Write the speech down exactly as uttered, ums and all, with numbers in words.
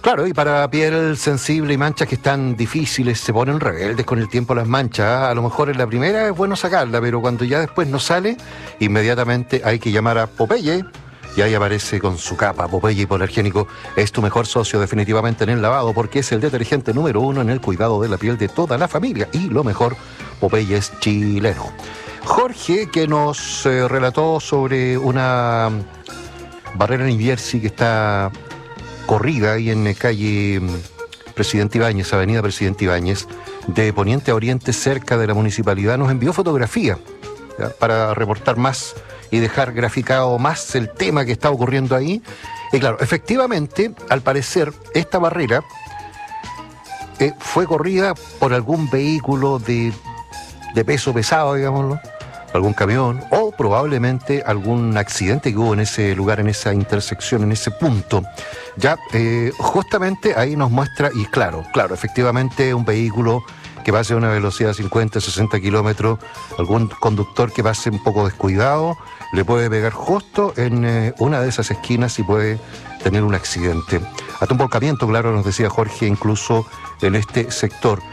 Claro, y para piel sensible y manchas que están difíciles, se ponen rebeldes con el tiempo las manchas. ¿ah? A lo mejor en la primera es bueno sacarla, pero cuando ya después no sale, inmediatamente hay que llamar a Popeye. Y ahí aparece con su capa. Popeye Hipoalergénico es tu mejor socio definitivamente en el lavado, porque es el detergente número uno en el cuidado de la piel de toda la familia. Y lo mejor, Popeye es chileno. Jorge, que nos eh, relató sobre una barrera en Iviersi que está corrida ahí en calle Presidente Ibáñez, avenida Presidente Ibáñez, de poniente a oriente cerca de la municipalidad, nos envió fotografía, ¿ya? Para reportar más y dejar graficado más el tema que está ocurriendo ahí. Y claro, efectivamente, al parecer, esta barrera eh, fue corrida por algún vehículo de, de peso pesado, digámoslo, algún camión, o probablemente algún accidente que hubo en ese lugar, en esa intersección, en ese punto. Ya, eh, justamente ahí nos muestra, y claro, claro, efectivamente un vehículo que pase a una velocidad de cincuenta, sesenta kilómetros, algún conductor que pase un poco descuidado, le puede pegar justo en eh, una de esas esquinas y puede tener un accidente. Hasta un volcamiento, claro, nos decía Jorge, incluso en este sector.